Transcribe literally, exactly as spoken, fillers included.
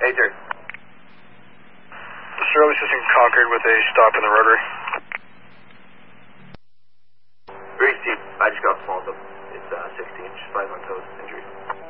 Hey, sir. Service is in Concord with a stop in the rotary. Very steep. I just got small, though. It's uh, sixteen, just five on toes, injury.